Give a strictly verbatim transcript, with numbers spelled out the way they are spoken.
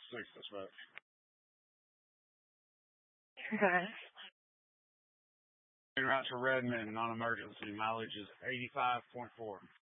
six, dispatch. Okay. En route to Redmond, non-emergency. Mileage is eighty-five point four.